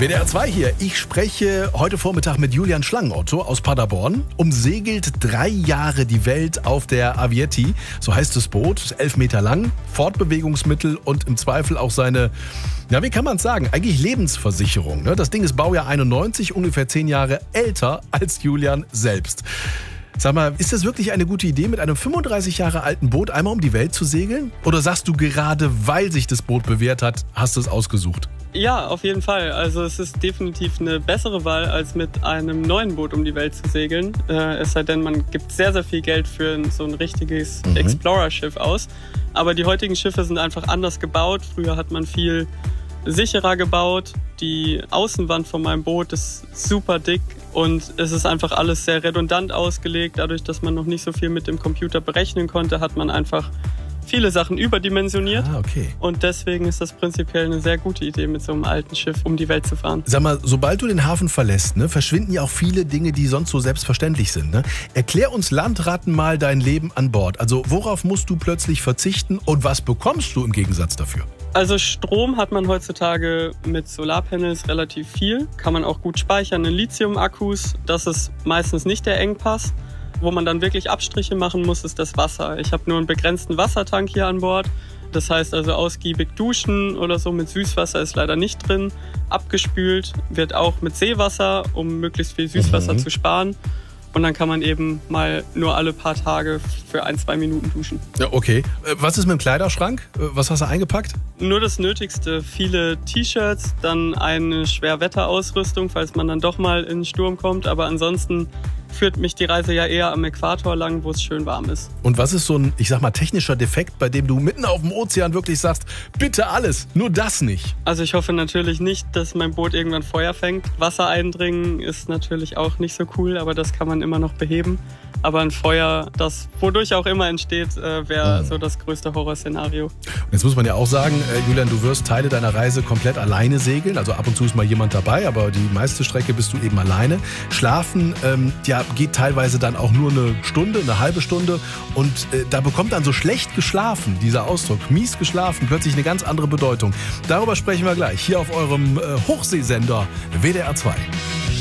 WDR 2 hier. Ich spreche heute Vormittag mit Julian Schlangenotto aus Paderborn. Umsegelt 3 Jahre die Welt auf der Avietti. So heißt das Boot. 11 Meter lang, Fortbewegungsmittel und im Zweifel auch seine, wie kann man es sagen, eigentlich Lebensversicherung. Ne? Das Ding ist Baujahr 91, ungefähr 10 Jahre älter als Julian selbst. Sag mal, ist das wirklich eine gute Idee, mit einem 35 Jahre alten Boot einmal um die Welt zu segeln? Oder sagst du gerade, weil sich das Boot bewährt hat, hast du es ausgesucht? Ja, auf jeden Fall. Also es ist definitiv eine bessere Wahl, als mit einem neuen Boot um die Welt zu segeln. Es sei denn, man gibt sehr, sehr viel Geld für so ein richtiges Explorer-Schiff aus. Aber die heutigen Schiffe sind einfach anders gebaut. Früher hat man viel sicherer gebaut. Die Außenwand von meinem Boot ist super dick und es ist einfach alles sehr redundant ausgelegt. Dadurch, dass man noch nicht so viel mit dem Computer berechnen konnte, hat man einfach viele Sachen überdimensioniert. Okay. Und deswegen ist das prinzipiell eine sehr gute Idee, mit so einem alten Schiff um die Welt zu fahren. Sag mal, sobald du den Hafen verlässt, verschwinden ja auch viele Dinge, die sonst so selbstverständlich sind. Erklär uns Landratten mal dein Leben an Bord. Also worauf musst du plötzlich verzichten und was bekommst du im Gegensatz dafür? Also Strom hat man heutzutage mit Solarpanels relativ viel. Kann man auch gut speichern in Lithium-Akkus. Das ist meistens nicht der Engpass. Wo man dann wirklich Abstriche machen muss, ist das Wasser. Ich habe nur einen begrenzten Wassertank hier an Bord. Das heißt also ausgiebig duschen oder so mit Süßwasser ist leider nicht drin. Abgespült wird auch mit Seewasser, um möglichst viel Süßwasser zu sparen. Und dann kann man eben mal nur alle paar Tage für 1-2 Minuten duschen. Ja, okay. Was ist mit dem Kleiderschrank? Was hast du eingepackt? Nur das Nötigste. Viele T-Shirts, dann eine Schwerwetterausrüstung, falls man dann doch mal in den Sturm kommt. Aber ansonsten führt mich die Reise ja eher am Äquator lang, wo es schön warm ist. Und was ist so ein, technischer Defekt, bei dem du mitten auf dem Ozean wirklich sagst, bitte alles, nur das nicht? Also ich hoffe natürlich nicht, dass mein Boot irgendwann Feuer fängt. Wasser eindringen ist natürlich auch nicht so cool, aber das kann man immer noch beheben. Aber ein Feuer, das wodurch auch immer entsteht, wäre so das größte Horrorszenario. Jetzt muss man ja auch sagen, Julian, du wirst Teile deiner Reise komplett alleine segeln. Also ab und zu ist mal jemand dabei, aber die meiste Strecke bist du eben alleine. Schlafen, geht teilweise dann auch nur eine Stunde, eine halbe Stunde. Und da bekommt dann so schlecht geschlafen, dieser Ausdruck, mies geschlafen, plötzlich eine ganz andere Bedeutung. Darüber sprechen wir gleich hier auf eurem Hochseesender WDR 2.